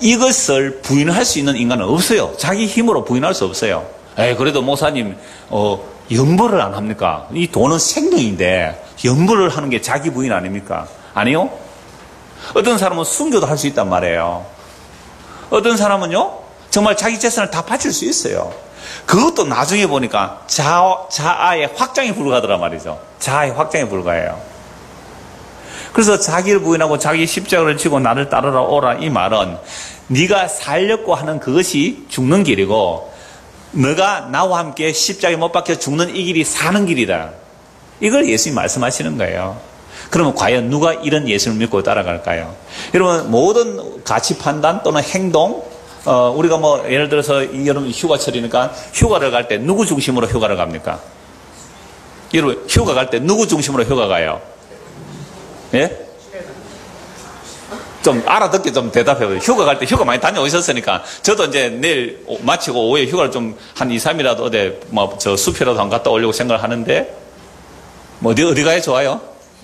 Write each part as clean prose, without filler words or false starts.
이것을 부인할 수 있는 인간은 없어요. 자기 힘으로 부인할 수 없어요. 그래도 목사님 영벌을 안 합니까? 이 돈은 생명인데 영벌을 하는 게 자기 부인 아닙니까? 아니요. 어떤 사람은 순교도 할 수 있단 말이에요. 어떤 사람은요 정말 자기 재산을 다 바칠 수 있어요. 그것도 나중에 보니까 자아의 확장에 불과하더란 말이죠. 자아의 확장에 불과해요. 그래서 자기를 부인하고 자기 십자가를 지고 나를 따르라 오라, 이 말은 네가 살려고 하는 그것이 죽는 길이고 너가 나와 함께 십자가에 못 박혀 죽는 이 길이 사는 길이다. 이걸 예수님이 말씀하시는 거예요. 그러면 과연 누가 이런 예수를 믿고 따라갈까요? 여러분, 모든 가치 판단 또는 행동, 우리가 뭐 예를 들어서 여러분 휴가철이니까 휴가를 갈 때 누구 중심으로 휴가를 갑니까? 여러분 휴가 갈 때 누구 중심으로 휴가 가요? 예? 좀 알아듣게 좀 대답해보세요. 휴가 갈 때 휴가 많이 다녀오셨으니까 저도 이제 내일 마치고 오후에 휴가를 좀 한 2, 3일이라도 어디 뭐 저 숲이라도 한 갔다 오려고 생각을 하는데 뭐 어디 가야 좋아요?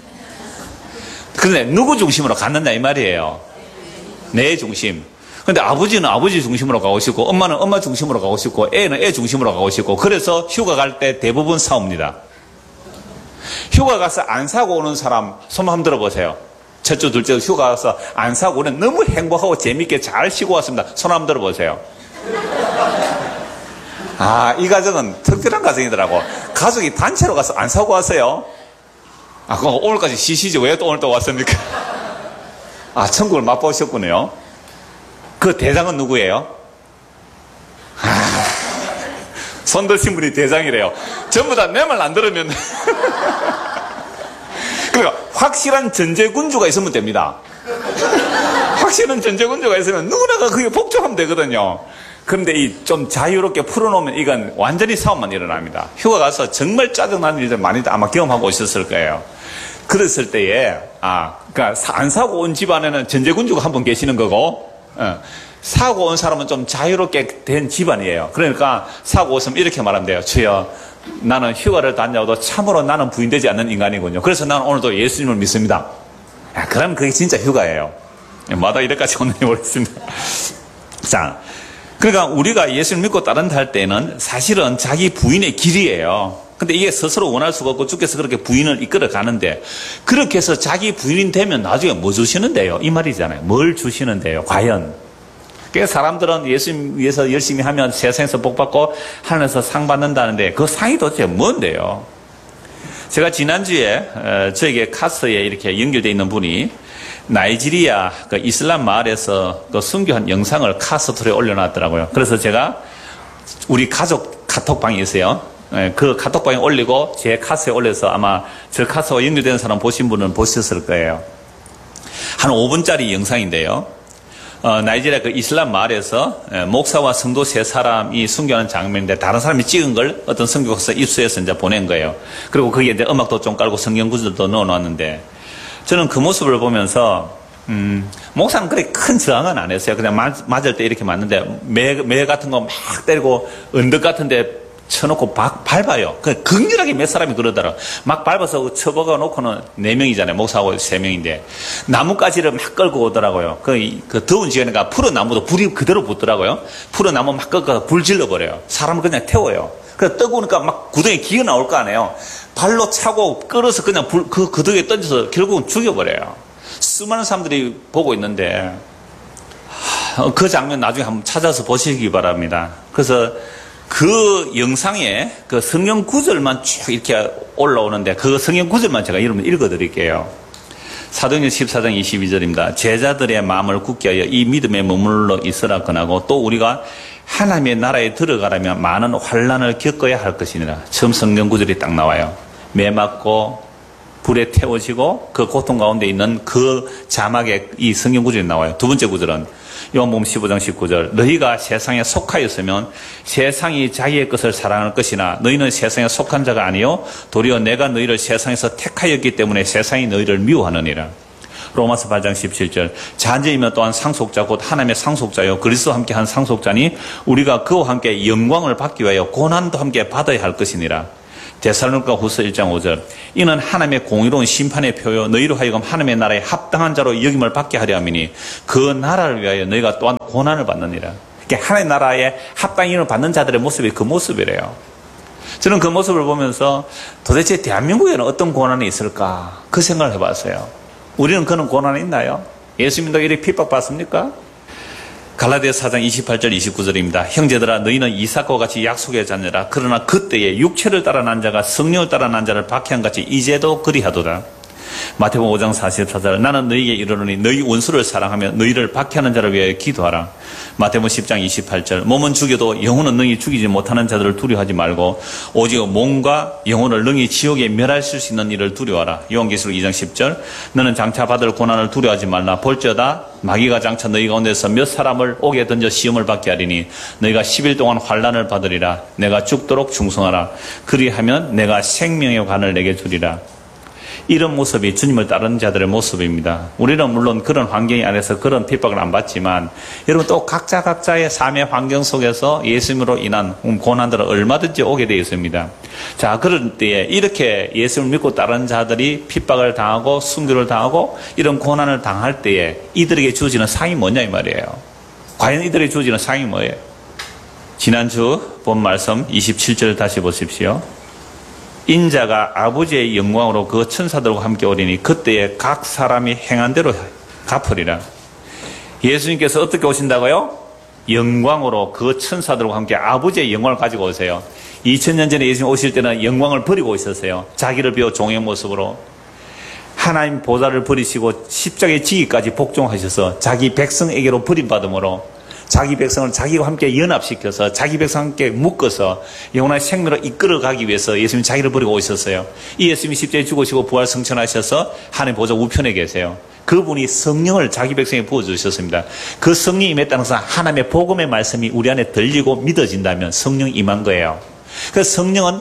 근데 누구 중심으로 갔느냐 이 말이에요. 내 중심. 근데 아버지는 아버지 중심으로 가고 싶고 엄마는 엄마 중심으로 가고 싶고 애는 애 중심으로 가고 싶고 그래서 휴가 갈 때 대부분 싸웁니다. 휴가 가서 안 사고 오는 사람 손 한번 들어보세요. 첫 주, 둘째 주 휴가 가서 안 사고 오는 너무 행복하고 재밌게 잘 쉬고 왔습니다. 손 한번 들어보세요. 이 가정은 특별한 가정이더라고. 가족이 단체로 가서 안 사고 왔어요. 그럼 오늘까지 쉬시지 왜 또 오늘 또 왔습니까? 천국을 맛보셨군요. 그 대장은 누구예요? 손 드신 분이 대장이래요. 전부 다 내 말 안 들으면. 그러니까 확실한 전제군주가 있으면 됩니다. 확실한 전제군주가 있으면 누구나가 그게 복종하면 되거든요. 그런데 이 좀 자유롭게 풀어놓으면 이건 완전히 싸움만 일어납니다. 휴가 가서 정말 짜증나는 일들 많이 아마 경험하고 오셨을 거예요. 그랬을 때에 그러니까 안 사고 온 집안에는 전제군주가 한 분 계시는 거고 사고 온 사람은 좀 자유롭게 된 집안이에요. 그러니까 사고 오시면 이렇게 말하면 돼요. 주여, 나는 휴가를 다녀도 참으로 나는 부인되지 않는 인간이군요. 그래서 나는 오늘도 예수님을 믿습니다. 그럼 그게 진짜 휴가예요. 마다 이래까지 오는지 모르겠습니다. 자, 그러니까 우리가 예수를 믿고 따른다 할 때는 사실은 자기 부인의 길이에요. 근데 이게 스스로 원할 수가 없고 주께서 그렇게 부인을 이끌어 가는데 그렇게 해서 자기 부인이 되면 나중에 뭐 주시는데요? 이 말이잖아요. 뭘 주시는데요? 과연? 그래서 사람들은 예수님 위해서 열심히 하면 세상에서 복받고 하늘에서 상 받는다는데 그 상이 도대체 뭔데요? 제가 지난주에 저에게 카스에 이렇게 연결되어 있는 분이 나이지리아 그 이슬람 마을에서 그 순교한 영상을 카스토리에 올려놨더라고요. 그래서 제가 우리 가족 카톡방이 있어요. 그 카톡방에 올리고 제 카스에 올려서 아마 저 카스와 연결되는 사람 보신 분은 보셨을 거예요. 한 5분짜리 영상인데요. 나이지리아 그 이슬람 마을에서 목사와 성도 3사람이 순교하는 장면인데 다른 사람이 찍은 걸 어떤 선교사 입수해서 이제 보낸 거예요. 그리고 거기에 이제 음악도 좀 깔고 성경 구절도 넣어놨는데 저는 그 모습을 보면서 목사는 그렇게 큰 저항은 안 했어요. 그냥 맞을 때 이렇게 맞는데 매 같은 거 막 때리고 언덕 같은 데 쳐놓고 밟아요. 극렬하게 몇 사람이 그러더라. 막 밟아서 쳐박아 놓고는 4명이잖아요. 목사하고 3명인데. 나뭇가지를 막 끌고 오더라고요. 그 더운 지역이니까 푸른 나무도 불이 그대로 붙더라고요. 푸른 나무 막 끌고 불 질러버려요. 사람을 그냥 태워요. 그래서 뜨거우니까 막 구덩이에 기어 나올 거 아니에요. 발로 차고 끌어서 그냥 그 구덩이에 던져서 결국은 죽여버려요. 수많은 사람들이 보고 있는데, 그 장면 나중에 한번 찾아서 보시기 바랍니다. 그래서 그 영상에 그 성경 구절만 쭉 이렇게 올라오는데 그 성경 구절만 제가 여러분 읽어드릴게요. 사도행전 14장 22절입니다. 제자들의 마음을 굳게 하여 이 믿음에 머물러 있으라 권하고 또 우리가 하나님의 나라에 들어가려면 많은 환난을 겪어야 할 것이니라. 처음 성경 구절이 딱 나와요. 매 맞고 불에 태워지고 그 고통 가운데 있는 그 자막에 이 성경 구절이 나와요. 두 번째 구절은 요한복음 15장 19절 너희가 세상에 속하였으면 세상이 자기의 것을 사랑할 것이나 너희는 세상에 속한 자가 아니요 도리어 내가 너희를 세상에서 택하였기 때문에 세상이 너희를 미워하느니라. 로마서 8장 17절 자녀이면 또한 상속자 곧 하나님의 상속자요 그리스도와 함께 한 상속자니 우리가 그와 함께 영광을 받기 위하여 고난도 함께 받아야 할 것이니라. 데살로니가 후서 1장 5절 이는 하나님의 공의로운 심판의 표요 너희로 하여금 하나님의 나라에 합당한 자로 여김을 받게 하려 함이니 그 나라를 위하여 너희가 또한 고난을 받느니라. 하나님 나라에 합당인을 받는 자들의 모습이 그 모습이래요. 저는 그 모습을 보면서 도대체 대한민국에는 어떤 고난이 있을까? 그 생각을 해봤어요. 우리는 그런 고난이 있나요? 예수 믿는다고 이렇게 핍박받습니까? 갈라디아서 4장 28절 29절입니다. 형제들아 너희는 이삭과 같이 약속의 자녀라. 그러나 그때에 육체를 따라 난 자가 성령을 따라 난 자를 박해한 같이 이제도 그리하도다. 마태복음 5장 44절 나는 너희에게 이르노니 너희 원수를 사랑하며 너희를 박해하는 자를 위하여 기도하라. 마태복음 10장 28절 몸은 죽여도 영혼은 능히 죽이지 못하는 자들을 두려워하지 말고 오직 몸과 영혼을 능히 지옥에 멸하실 수 있는 일을 두려워하라. 요한계시록 2장 10절 너는 장차 받을 고난을 두려워하지 말라. 볼지어다 마귀가 장차 너희 가운데서 몇 사람을 옥에 던져 시험을 받게 하리니 너희가 10일 동안 환난을 받으리라. 내가 죽도록 충성하라. 그리하면 내가 생명의 관을 내게 주리라. 이런 모습이 주님을 따르는 자들의 모습입니다. 우리는 물론 그런 환경 안에서 그런 핍박을 안 받지만 여러분 또 각자의 삶의 환경 속에서 예수님으로 인한 고난들은 얼마든지 오게 되어 있습니다. 자, 그럴 때에 이렇게 예수님을 믿고 따르는 자들이 핍박을 당하고 순교를 당하고 이런 고난을 당할 때에 이들에게 주어지는 상이 뭐냐 이 말이에요. 과연 이들에게 주어지는 상이 뭐예요? 지난주 본 말씀 27절 다시 보십시오. 인자가 아버지의 영광으로 그 천사들과 함께 오리니 그때에 각 사람이 행한 대로 갚으리라. 예수님께서 어떻게 오신다고요? 영광으로 그 천사들과 함께 아버지의 영광을 가지고 오세요. 2000년 전에 예수님 오실 때는 영광을 버리고 오셨어요. 자기를 비워 종의 모습으로. 하나님 보좌를 버리시고 십자가에 지기까지 복종하셔서 자기 백성에게로 버림받음으로 자기 백성을 자기와 함께 연합시켜서 자기 백성과 함께 묶어서 영원한 생명으로 이끌어가기 위해서 예수님이 자기를 버리고 오셨어요. 이 예수님이 십자가에 죽으시고 부활 승천하셔서 하나님 보좌 우편에 계세요. 그분이 성령을 자기 백성에 부어주셨습니다. 그 성령이 임했다는 것은 하나님의 복음의 말씀이 우리 안에 들리고 믿어진다면 성령이 임한 거예요. 그 성령은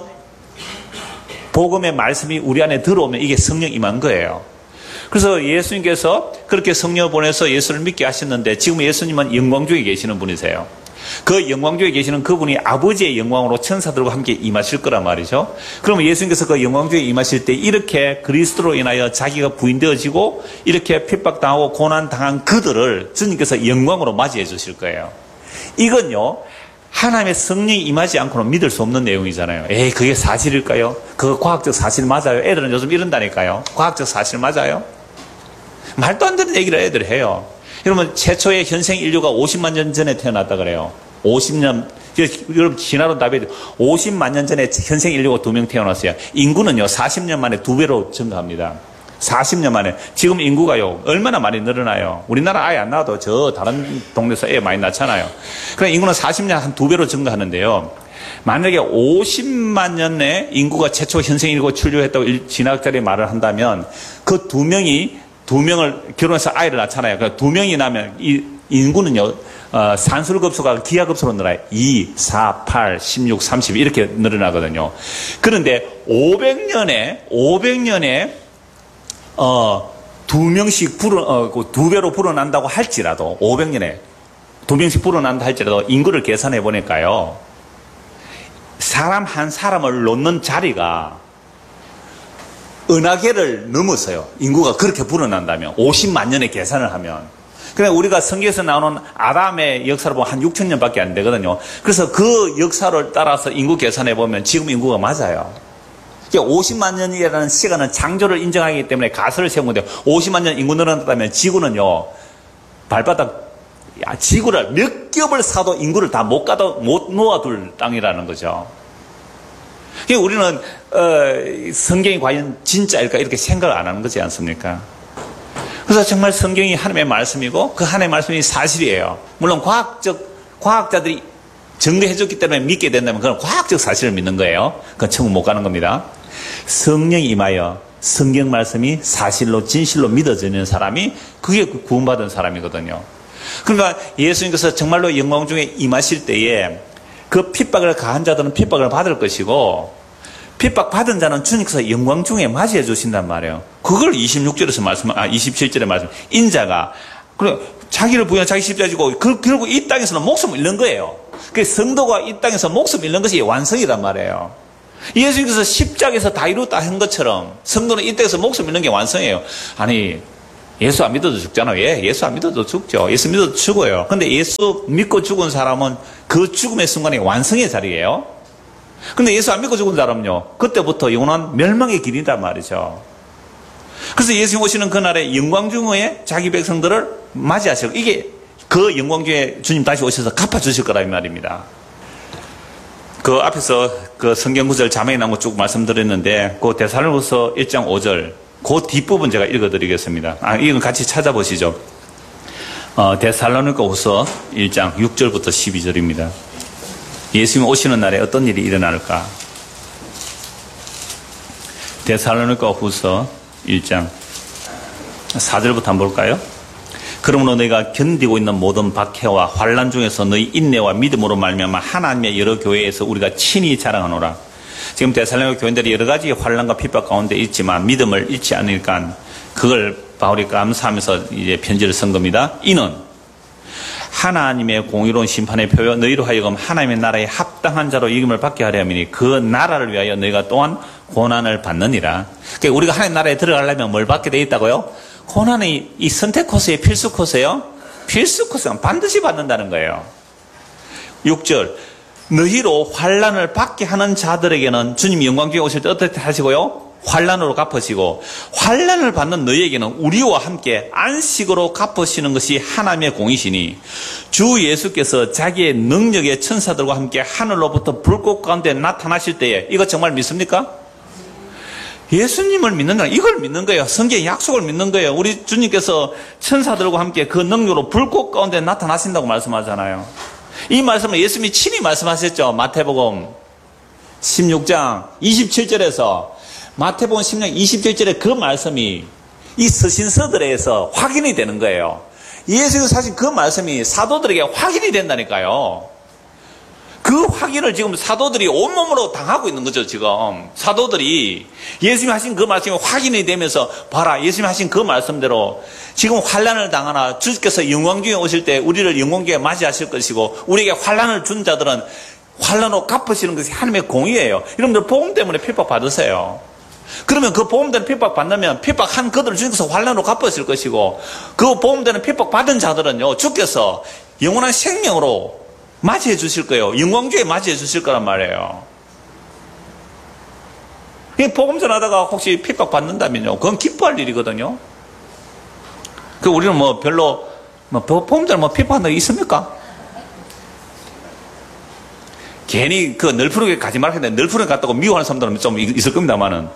복음의 말씀이 우리 안에 들어오면 이게 성령 임한 거예요. 그래서 예수님께서 그렇게 성령을 보내서 예수를 믿게 하셨는데 지금 예수님은 영광중에 계시는 분이세요. 그 영광중에 계시는 그분이 아버지의 영광으로 천사들과 함께 임하실 거란 말이죠. 그러면 예수님께서 그 영광중에 임하실 때 이렇게 그리스도로 인하여 자기가 부인되어지고 이렇게 핍박당하고 고난당한 그들을 주님께서 영광으로 맞이해 주실 거예요. 이건요 하나님의 성령이 임하지 않고는 믿을 수 없는 내용이잖아요. 에이 그게 사실일까요? 그거 과학적 사실 맞아요? 애들은 요즘 이런다니까요. 과학적 사실 맞아요? 말도 안 되는 얘기를 애들이 해요. 여러분 최초의 현생 인류가 50만 년 전에 태어났다 그래요. 50년 여러분 진화론 답이 50만 년 전에 현생 인류가 2명 태어났어요. 인구는요 40년 만에 2배로 증가합니다. 40년 만에. 지금 인구가요 얼마나 많이 늘어나요? 우리나라 아예 안 낳아도 저 다른 동네에서 애 많이 낳잖아요. 그러니까 인구는 40년 한 2배로 증가하는데요. 만약에 50만 년에 인구가 최초 현생 인류가 출류했다고 진학자들이 말을 한다면 그 2명을 결혼해서 아이를 낳잖아요. 그러니까 2명이 나면 이 인구는요 산술급수가 기하급수로 늘어나요. 2, 4, 8, 16, 30 이렇게 늘어나거든요. 그런데 500년에 2명씩 2배로 불어난다고 할지라도 500년에 2명씩 불어난다 할지라도 인구를 계산해 보니까요 사람 한 사람을 놓는 자리가 은하계를 넘어서요. 인구가 그렇게 불어난다면 50만 년의 계산을 하면. 그러니까 우리가 성경에서 나오는 아담의 역사를 보면 한 6,000년밖에 안 되거든요. 그래서 그 역사를 따라서 인구 계산해 보면 지금 인구가 맞아요. 50만 년이라는 시간은 창조를 인정하기 때문에 가설을 세운 건데 50만 년 인구 늘어났다면 지구는요 발바닥 지구를 몇 겹을 사도 인구를 다 못 놓아둘 땅이라는 거죠. 우리는 성경이 과연 진짜일까 이렇게 생각을 안 하는 거지 않습니까? 그래서 정말 성경이 하나님의 말씀이고 그 하나님의 말씀이 사실이에요. 물론 과학자들이 증거해줬기 때문에 믿게 된다면 그건 과학적 사실을 믿는 거예요. 그건 천국 못 가는 겁니다. 성령이 임하여 성경 말씀이 사실로 진실로 믿어지는 사람이 그게 구원받은 사람이거든요. 그러니까 예수님께서 정말로 영광 중에 임하실 때에 그 핍박을 가한 자들은 핍박을 받을 것이고 핍박받은 자는 주님께서 영광 중에 맞이해 주신단 말이에요. 그걸 27절에 말씀. 인자가 그래 자기를 부여 자기 십자가 지고 결국 이 땅에서는 목숨을 잃는 거예요. 그 성도가 이 땅에서 목숨을 잃는 것이 완성이란 말이에요. 예수님께서 십자가에서 다 이루었다 한 것처럼 성도는 이 땅에서 목숨을 잃는 게 완성이에요. 아니 예수 안 믿어도 죽잖아요. 예, 예수 안 믿어도 죽죠. 예수 믿어도 죽어요. 근데 예수 믿고 죽은 사람은 그 죽음의 순간이 완성의 자리예요. 근데 예수 안 믿고 죽은 사람은요, 그때부터 영원한 멸망의 길이란 말이죠. 그래서 예수님 오시는 그날에 영광 중에 자기 백성들을 맞이하시고, 이게 그 영광 중에 주님 다시 오셔서 갚아주실 거라 이 말입니다. 그 앞에서 그 성경 구절 자막에 나온 거 쭉 말씀드렸는데, 그 데살로니가서 1장 5절, 그 뒷부분 제가 읽어드리겠습니다. 이건 같이 찾아보시죠. 데살로니가후서 1장 6절부터 12절입니다. 예수님 오시는 날에 어떤 일이 일어날까? 데살로니가후서 1장 4절부터 한번 볼까요? 그러므로 너희가 견디고 있는 모든 박해와 환난 중에서 너희 인내와 믿음으로 말미암아 하나님의 여러 교회에서 우리가 친히 자랑하노라. 지금 데살로니가 교인들이 여러 가지 환난과 핍박 가운데 있지만 믿음을 잃지 않으니까 그걸 바울이 감사하면서 이제 편지를 쓴 겁니다. 이는 하나님의 공의로운 심판의 표요 너희로 하여금 하나님의 나라에 합당한 자로 이김을 받게 하려 함이니 그 나라를 위하여 너희가 또한 고난을 받느니라. 그러니까 우리가 하나님 나라에 들어가려면 뭘 받게 돼 있다고요? 고난이 이 선택 코스에 필수 코스예요? 필수 코스는 반드시 받는다는 거예요. 6절 너희로 환난을 받게 하는 자들에게는 주님 영광 중에 오실 때 어떻게 하시고요? 환난으로 갚으시고 환난을 받는 너희에게는 우리와 함께 안식으로 갚으시는 것이 하나님의 공이시니 주 예수께서 자기의 능력의 천사들과 함께 하늘로부터 불꽃 가운데 나타나실 때에 이거 정말 믿습니까? 예수님을 믿는다. 이걸 믿는 거예요. 성경의 약속을 믿는 거예요. 우리 주님께서 천사들과 함께 그 능력으로 불꽃 가운데 나타나신다고 말씀하잖아요. 이 말씀을 예수님이 친히 말씀하셨죠. 마태복음 16장 27절에서 마태복음 16장 27절에 그 말씀이 이 서신서들에서 확인이 되는 거예요. 예수님은 사실 그 말씀이 사도들에게 확인이 된다니까요. 그 확인을 지금 사도들이 온몸으로 당하고 있는 거죠, 지금. 사도들이 예수님이 하신 그 말씀이 확인이 되면서 봐라, 예수님이 하신 그 말씀대로 지금 환난을 당하나 주께서 영광 중에 오실 때 우리를 영광 중에 맞이하실 것이고 우리에게 환난을 준 자들은 환난으로 갚으시는 것이 하나님의 공의예요. 여러분들 복음 때문에 핍박 받으세요. 그러면 그 복음 때문에 핍박 받으면 핍박한 그들을 주께서 환난으로 갚으실 것이고 그 복음 때문에 핍박 받은 자들은요, 주께서 영원한 생명으로 맞이해 주실 거예요. 영광주에 맞이해 주실 거란 말이에요. 복음 전하다가 혹시 핍박 받는다면요, 그건 기뻐할 일이거든요. 그 우리는 뭐 별로 복음 전하 핍박하는 거 있습니까? 괜히 그 널푸르게 가지 말라 했는데 널푸르게 갔다고 미워하는 사람들은 좀 있을 겁니다만은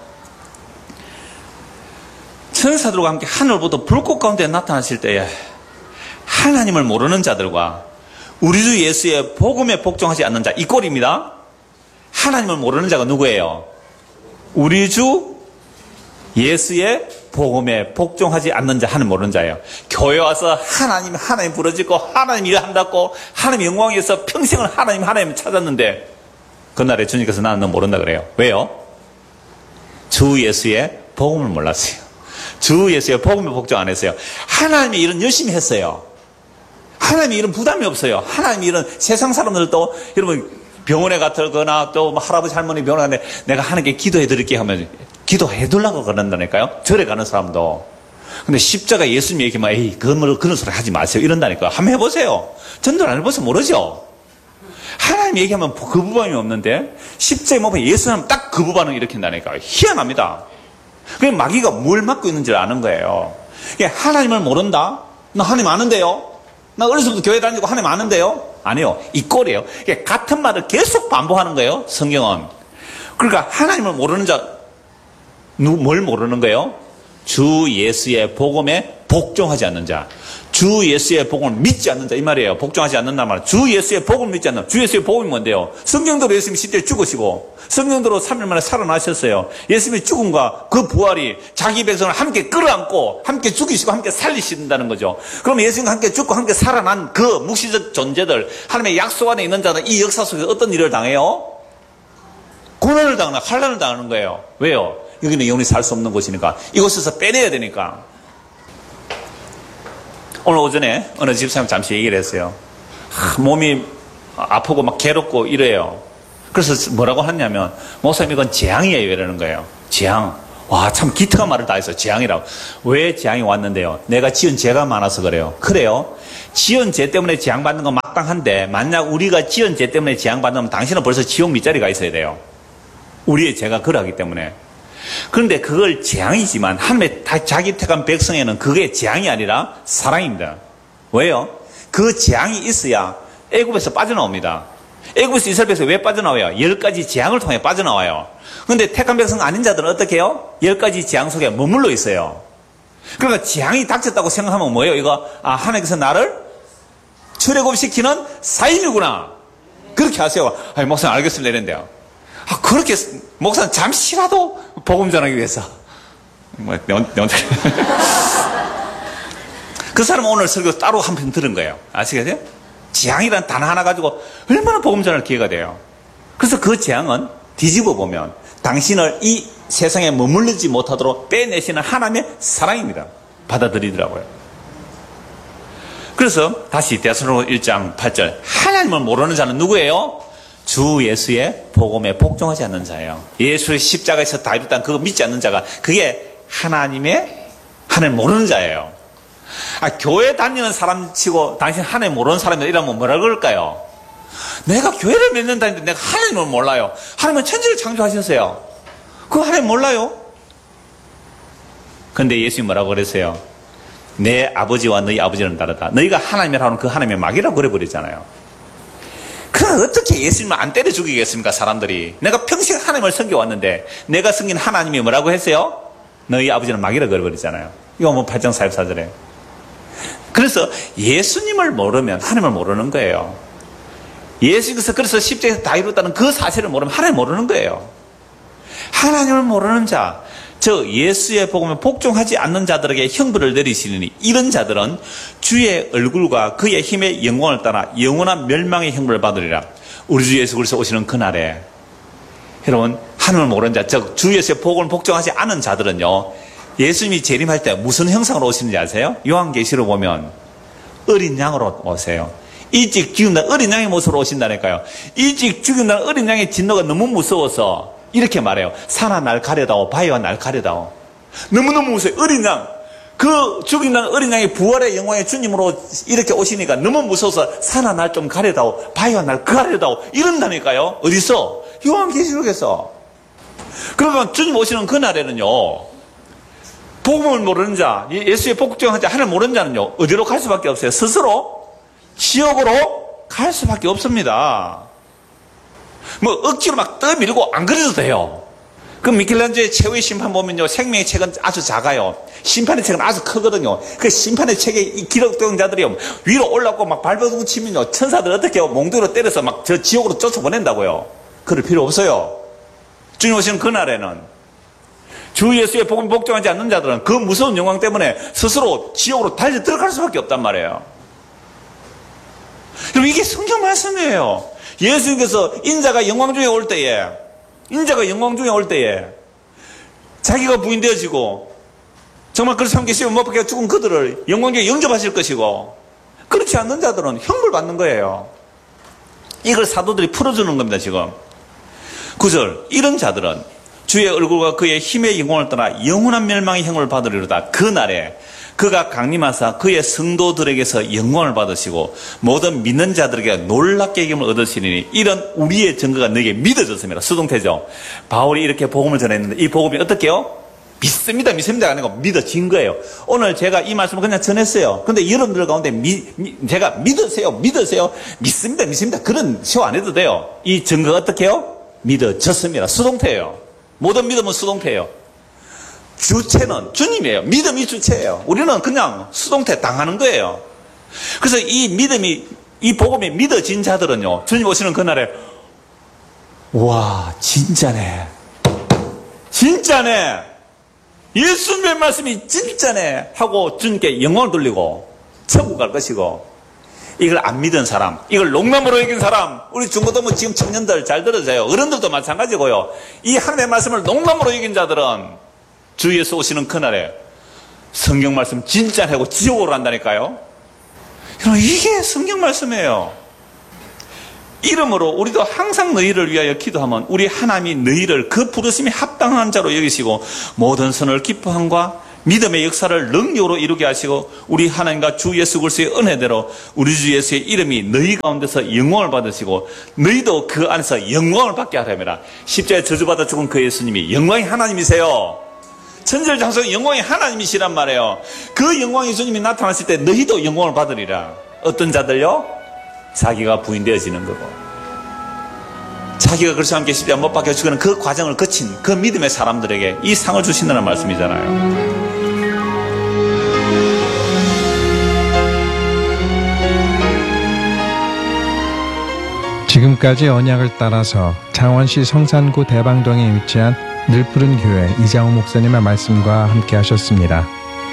천사들과 함께 하늘부터 불꽃 가운데 나타나실 때에 하나님을 모르는 자들과 우리 주 예수의 복음에 복종하지 않는 자, 이 꼴입니다. 하나님을 모르는 자가 누구예요? 우리 주 예수의 복음에 복종하지 않는 자, 하나님 모르는 자예요. 교회 와서 하나님 부르짖고 하나님 일한다고 하나님 영광 위해서 평생을 하나님 찾았는데 그날에 주님께서 나는 너 모른다 그래요. 왜요? 주 예수의 복음을 몰랐어요. 주 예수의 복음에 복종 안 했어요. 하나님의 일은 열심히 했어요. 하나님의 일은 부담이 없어요. 하나님의 일은 세상 사람들도 여러분 병원에 갔거나 또 할아버지 할머니 병원에 갔는데 내가 하나님께 기도해 드릴게 하면 기도해 두려고 그런다니까요. 절에 가는 사람도. 근데 십자가 예수님 얘기만 에이 그런 소리 하지 마세요 이런다니까요. 한번 해보세요. 전도를 안 해봐서 모르죠. 하나님 얘기하면 그 부반이 없는데 십자가에 못 보면 예수 하면 딱 그 부반을 일으킨다니까요. 희한합니다. 그냥 마귀가 뭘 맡고 있는지를 아는 거예요. 하나님을 모른다? 나 하나님 아는데요? 나 어렸을 때부터 교회 다니고 하나님 아는데요? 아니요. 이 꼴이에요. 같은 말을 계속 반복하는 거예요. 성경은. 그러니까 하나님을 모르는 자, 뭘 모르는 거예요? 주 예수의 복음에 복종하지 않는 자. 주 예수의 복음을 믿지 않는 자 이 말이에요. 복종하지 않는단 말이에요. 주 예수의 복음을 믿지 않는 주 예수의 복음이 뭔데요? 성경대로 예수님이 시대에 죽으시고 성경대로 3일 만에 살아나셨어요. 예수님의 죽음과 그 부활이 자기 백성을 함께 끌어안고 함께 죽이시고 함께 살리신다는 거죠. 그럼 예수님과 함께 죽고 함께 살아난 그 묵시적 존재들, 하나님의 약속 안에 있는 자는 이 역사 속에 어떤 일을 당해요? 고난을 당하나 환난을 당하는 거예요. 왜요? 여기는 영원히 살 수 없는 곳이니까. 이곳에서 빼내야 되니까. 오늘 오전에 어느 집사님 잠시 얘기를 했어요. 몸이 아프고 막 괴롭고 이래요. 그래서 뭐라고 하냐면 목사님 이건 재앙이에요 이러는 거예요. 재앙. 와, 참 기특한 말을 다 했어요. 재앙이라고. 왜 재앙이 왔는데요? 내가 지은 죄가 많아서 그래요. 그래요? 지은 죄 때문에 재앙받는 건 마땅한데 만약 우리가 지은 죄 때문에 재앙받으면 당신은 벌써 지옥 밑자리가 있어야 돼요. 우리의 죄가 그러하기 때문에. 그런데 그걸 재앙이지만 하나님의 자기 택한 백성에는 그게 재앙이 아니라 사랑입니다. 왜요? 그 재앙이 있어야 애굽에서 빠져나옵니다. 애굽에서 이스라엘에서 왜 빠져나와요? 10가지 재앙을 통해 빠져나와요. 그런데 택한 백성 아닌 자들은 어떻게 해요? 10가지 재앙 속에 머물러 있어요. 그러니까 재앙이 닥쳤다고 생각하면 뭐예요? 이거 하나님께서 나를 출애굽시키는 사인이구나. 그렇게 하세요. 아니, 목사님 알겠습니다 이랬는데요. 그렇게 목사는 잠시라도 복음 전하기 위해서 그 사람은 오늘 설교 따로 한 편 들은 거예요. 아시겠어요? 재앙이라는 단어 하나 가지고 얼마나 복음 전할 기회가 돼요. 그래서 그 재앙은 뒤집어 보면 당신을 이 세상에 머물르지 못하도록 빼내시는 하나님의 사랑입니다. 받아들이더라고요. 그래서 다시 데살로니가 1장 8절 하나님을 모르는 자는 누구예요? 주 예수의 복음에 복종하지 않는 자예요. 예수의 십자가에서 다 이뤘다는 그거 믿지 않는 자가 그게 하나님 모르는 자예요. 교회 다니는 사람 치고 당신 하나님 모르는 사람이다 이러면 뭐라 그럴까요? 내가 교회를 몇 년 다니는데 내가 하나님을 몰라요. 하나님은 천지를 창조하셨어요. 그거 하나님 몰라요? 근데 예수님이 뭐라고 그랬어요? 내 아버지와 너희 아버지는 다르다. 너희가 하나님이라 하면 그 하나님의 막이라고 그래버렸잖아요. 그럼 어떻게 예수님을 안 때려 죽이겠습니까, 사람들이? 내가 평생 하나님을 섬겨왔는데 내가 섬긴 하나님이 뭐라고 했어요? 너희 아버지는 막이라고 그래버렸잖아요. 이거 뭐 8장 44절에. 그래서 예수님을 모르면 하나님을 모르는 거예요. 예수께서 그래서 십자가에서 다 이뤘다는 그 사실을 모르면 하나님 모르는 거예요. 하나님을 모르는 자, 저 예수의 복음에 복종하지 않는 자들에게 형벌을 내리시니 이런 자들은 주의 얼굴과 그의 힘의 영광을 따라 영원한 멸망의 형벌을 받으리라. 우리 주 예수 그리스도 오시는 그날에 여러분 하나님을 모르는 자, 즉 주 예수의 복음을 복종하지 않은 자들은요 예수님이 재림할 때 무슨 형상으로 오시는지 아세요? 요한계시록 보면 어린 양으로 오세요. 일찍 죽은 날 어린 양의 모습으로 오신다니까요. 일찍 죽은 날 어린 양의 진노가 너무 무서워서 이렇게 말해요. 산아 날 가려다오, 바위와 날 가려다오. 너무너무 무서워요. 어린 양. 그 죽은 날 어린 양의 부활의 영광의 주님으로 이렇게 오시니까 너무 무서워서 산아 날 좀 가려다오, 바위와 날 가려다오. 이런다니까요. 어디서? 요한계시록에서. 그러면 주님 오시는 그날에는요. 복음을 모르는 자, 예수의 복종한 자, 하나님 모르는 자는요. 어디로 갈 수밖에 없어요? 스스로 지옥으로 갈 수밖에 없습니다. 뭐 억지로 막 떠밀고 안 그래도 돼요. 그 미켈란젤로의 최후의 심판 보면요 생명의 책은 아주 작아요. 심판의 책은 아주 크거든요. 그 심판의 책에 기록된 자들이 위로 올라오고 막 발버둥 치면요 천사들 어떻게 해요? 몽둥이로 때려서 막 저 지옥으로 쫓아보낸다고요. 그럴 필요 없어요. 주님 오시는 그날에는 주 예수의 복음 복종하지 않는 자들은 그 무서운 영광 때문에 스스로 지옥으로 달려 들어갈 수밖에 없단 말이에요. 여러분 이게 성경 말씀이에요. 예수님께서 인자가 영광 중에 올 때에 자기가 부인되어지고 정말 그렇게 삼계시면 못 박혀 죽은 그들을 영광 중에 영접하실 것이고 그렇지 않는 자들은 형벌 받는 거예요. 이걸 사도들이 풀어주는 겁니다. 지금 9절 이런 자들은 주의 얼굴과 그의 힘의 영광을 떠나 영원한 멸망의 형을 받으리로다. 그날에 그가 강림하사 그의 성도들에게서 영광을 받으시고 모든 믿는 자들에게 놀랍게 이김을 얻으시니 이런 우리의 증거가 너에게 믿어졌습니다. 수동태죠. 바울이 이렇게 복음을 전했는데 이 복음이 어떻게 해요? 믿습니다가 아니고 믿어진 거예요. 오늘 제가 이 말씀을 그냥 전했어요. 근데 여러분들 가운데 제가 믿으세요 믿습니다 그런 시호 안 해도 돼요. 이 증거가 어떻게 해요? 믿어졌습니다. 수동태예요. 모든 믿음은 수동태예요. 주체는 주님이에요. 믿음이 주체예요. 우리는 그냥 수동태 당하는 거예요. 그래서 이 복음이 믿어진 자들은요, 주님 오시는 그날에, 와, 진짜네. 예수님의 말씀이 진짜네. 하고 주님께 영광을 돌리고, 천국 갈 것이고, 이걸 안 믿은 사람, 이걸 농담으로 여긴 사람, 우리 중고등부 지금 청년들 잘 들어줘요. 어른들도 마찬가지고요. 이 하나님의 말씀을 농담으로 여긴 자들은 주 예수 오시는 그날에 성경 말씀 진짜 하고 지옥으로 간다니까요. 여러분 이게 성경 말씀이에요. 이름으로 우리도 항상 너희를 위하여 기도하면 우리 하나님이 너희를 그 부르심에 합당한 자로 여기시고 모든 선을 기뻐함과 믿음의 역사를 능력으로 이루게 하시고 우리 하나님과 주 예수 그리스도의 은혜대로 우리 주 예수의 이름이 너희 가운데서 영광을 받으시고 너희도 그 안에서 영광을 받게 하랍니다. 십자가에 저주받아 죽은 그 예수님이 영광의 하나님이세요. 천지전능하신 영광의 하나님이시란 말이에요. 그 영광의 주님이 나타났을 때 너희도 영광을 받으리라. 어떤 자들요? 자기가 부인되어지는 거고 자기가 그리스도와 함께 십자가에 못 박혀 죽는 그 과정을 거친 그 믿음의 사람들에게 이 상을 주신다는 말씀이잖아요. 지금까지 언약을 따라서 창원시 성산구 대방동에 위치한 늘푸른 교회 이장호 목사님의 말씀과 함께 하셨습니다.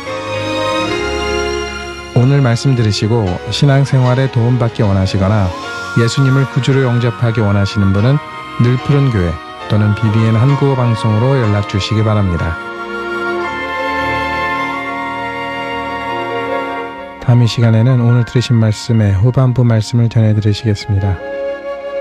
오늘 말씀 들으시고 신앙생활에 도움받기 원하시거나 예수님을 구주로 영접하기 원하시는 분은 늘푸른 교회 또는 BBN 한국어 방송으로 연락 주시기 바랍니다. 다음 이 시간에는 오늘 들으신 말씀의 후반부 말씀을 전해드리시겠습니다.